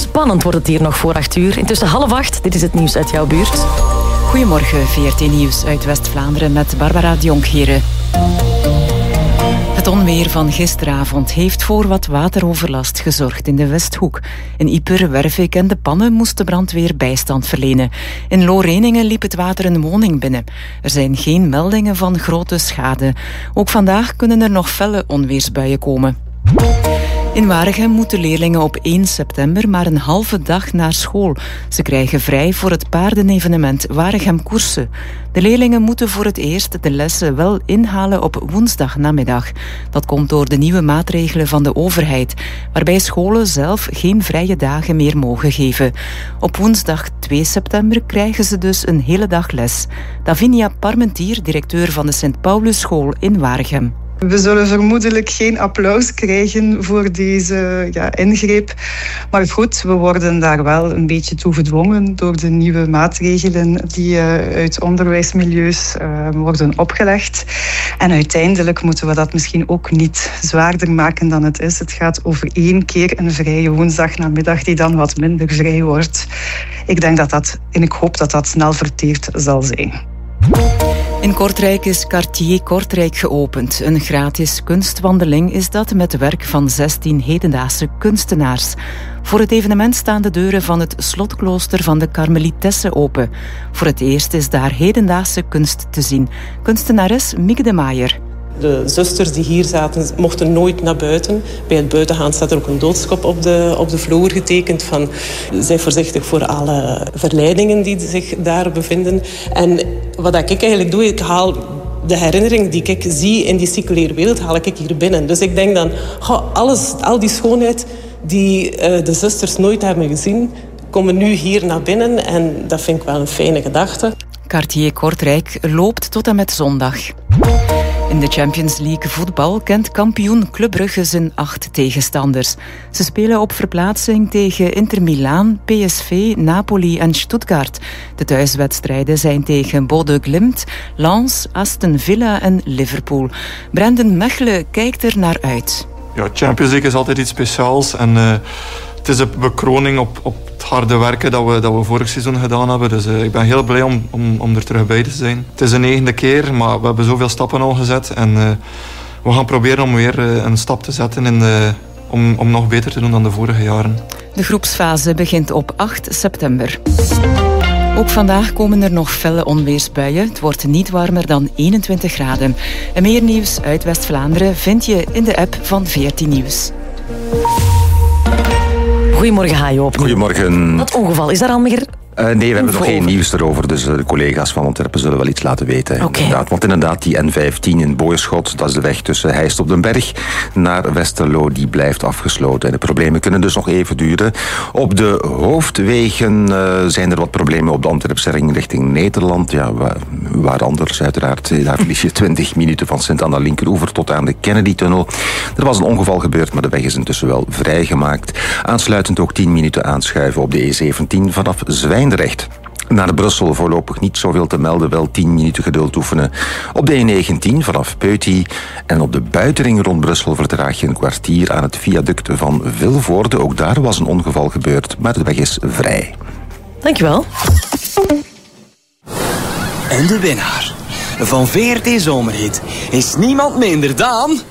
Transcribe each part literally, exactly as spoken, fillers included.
Spannend wordt het hier nog voor acht uur. Intussen half acht, dit is het nieuws uit jouw buurt. Goedemorgen, V R T Nieuws uit West-Vlaanderen met Barbara Djonkheren. Het onweer van gisteravond heeft voor wat wateroverlast gezorgd in de Westhoek. In Ieper, Wervik en De Pannen moest de brandweer bijstand verlenen. In Looreningen liep het water een woning binnen. Er zijn geen meldingen van grote schade. Ook vandaag kunnen er nog felle onweersbuien komen. In Waregem moeten leerlingen op één september maar een halve dag naar school. Ze krijgen vrij voor het paardenevenement Waregem Koersen. De leerlingen moeten voor het eerst de lessen wel inhalen op woensdagnamiddag. Dat komt door de nieuwe maatregelen van de overheid, waarbij scholen zelf geen vrije dagen meer mogen geven. Op woensdag twee september krijgen ze dus een hele dag les. Davinia Parmentier, directeur van de Sint-Paulusschool in Waregem. We zullen vermoedelijk geen applaus krijgen voor deze ja, ingreep. Maar goed, we worden daar wel een beetje toe gedwongen door de nieuwe maatregelen die uh, uit onderwijsmilieus uh, worden opgelegd. En uiteindelijk moeten we dat misschien ook niet zwaarder maken dan het is. Het gaat over één keer een vrije woensdagnamiddag die dan wat minder vrij wordt. Ik denk dat dat, en ik hoop dat dat snel verteerd zal zijn. In Kortrijk is Cartier Kortrijk geopend. Een gratis kunstwandeling is dat met werk van zestien hedendaagse kunstenaars. Voor het evenement staan de deuren van het slotklooster van de Karmelitessen open. Voor het eerst is daar hedendaagse kunst te zien. Kunstenares Mieke de Maier. De zusters die hier zaten, mochten nooit naar buiten. Bij het buitengaan staat er ook een doodskop op de, op de vloer getekend van zij voorzichtig voor alle verleidingen die zich daar bevinden. En wat ik eigenlijk doe, ik haal de herinnering die ik zie in die circulaire wereld, haal ik hier binnen. Dus ik denk dan, goh, alles, al die schoonheid die uh, de zusters nooit hebben gezien, komen nu hier naar binnen. En dat vind ik wel een fijne gedachte. Cartier Kortrijk loopt tot en met zondag. In de Champions League voetbal kent kampioen Club Brugge zijn acht tegenstanders. Ze spelen op verplaatsing tegen Inter Milaan, P S V, Napoli en Stuttgart. De thuiswedstrijden zijn tegen Bodø Glimt, Lens, Aston Villa en Liverpool. Brendan Mechelen kijkt er naar uit. Ja, Champions League is altijd iets speciaals en uh, het is een bekroning op, op het harde werken dat we, dat we vorig seizoen gedaan hebben. Dus uh, ik ben heel blij om, om, om er terug bij te zijn. Het is de negende keer, maar we hebben zoveel stappen al gezet. En uh, we gaan proberen om weer uh, een stap te zetten in de, om, om nog beter te doen dan de vorige jaren. De groepsfase begint op acht september. Ook vandaag komen er nog felle onweersbuien. Het wordt niet warmer dan eenentwintig graden. En meer nieuws uit West-Vlaanderen vind je in de app van V R T Nieuws. Goedemorgen, Hajo. Goedemorgen. Dat ongeval, is daar al meer... Uh, nee, we hebben nog over. geen nieuws erover, dus de collega's van Antwerpen zullen wel iets laten weten. Okay. Inderdaad, want inderdaad, die N vijftien in Boerschot, dat is de weg tussen Heist op den Berg naar Westerlo, die blijft afgesloten. En de problemen kunnen dus nog even duren. Op de hoofdwegen uh, zijn er wat problemen op de Antwerpse ring richting Nederland. Ja, waar, waar anders uiteraard. Daar verlies je twintig minuten van Sint-Anna Linkeroever tot aan de Kennedy-tunnel. Er was een ongeval gebeurd, maar de weg is intussen wel vrijgemaakt. Aansluitend ook tien minuten aanschuiven op de E zeventien vanaf Zwijndrecht. Naar Brussel voorlopig niet zoveel te melden, wel tien minuten geduld oefenen. Op de E negentien vanaf Peuty en op de buitenring rond Brussel vertraag je een kwartier aan het viaduct van Vilvoorde. Ook daar was een ongeval gebeurd, maar de weg is vrij. Dankjewel. En de winnaar van V R T Zomerhit is niemand minder dan...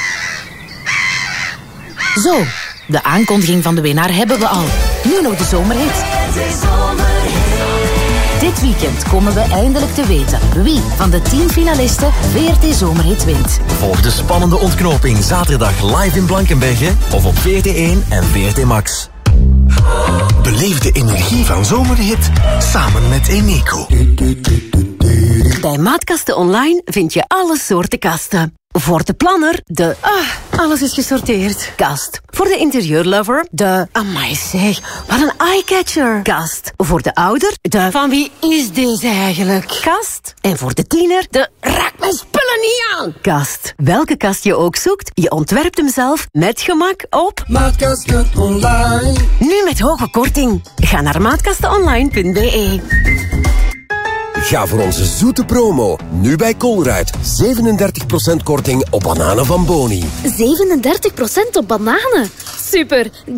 Zo, de aankondiging van de winnaar hebben we al. Nu nog de Zomerhit. Dit weekend komen we eindelijk te weten wie van de tien finalisten V R T Zomerhit wint. Volg de spannende ontknoping zaterdag live in Blankenberge of op V R T één en V R T Max. Beleef de energie van Zomerhit samen met Eneco. Bij Maatkasten Online vind je alle soorten kasten. Voor de planner, de... Ah, alles is gesorteerd. Kast. Voor de interieurlover, de... Amai zeg, wat een eyecatcher. Kast. Voor de ouder, de... Van wie is deze eigenlijk? Kast. En voor de tiener, de... Raak mijn spullen niet aan. Kast. Welke kast je ook zoekt, je ontwerpt hem zelf met gemak op... Maatkasten Online. Nu met hoge korting. Ga naar maatkastenonline punt b e. Ga voor onze zoete promo. Nu bij Colruyt. zevenendertig procent korting op bananen van Boni. zevenendertig procent op bananen? Super!